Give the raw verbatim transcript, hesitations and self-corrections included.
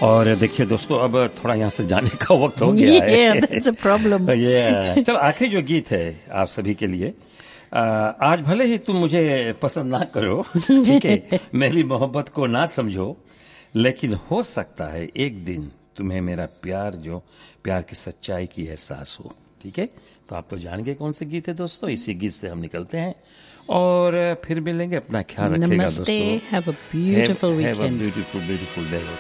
और देखिए दोस्तों, अब थोड़ा यहाँ से जाने का वक्त हो गया है। Yeah, that's a problem. yeah. चलो, आखिरी जो गीत है आप सभी के लिए, आ, आज भले ही तुम मुझे पसंद ना करो, ठीक है, मेरी मोहब्बत को ना समझो, लेकिन हो सकता है एक दिन तुम्हें मेरा प्यार जो प्यार की सच्चाई की एहसास हो। ठीक है, तो आप तो जान गए कौन से गीत है दोस्तों। इसी गीत से हम निकलते हैं और फिर मिलेंगे। अपना ख्याल रखिएगा दोस्तों। Namaste. Have a beautiful have, weekend. Have a beautiful, beautiful day.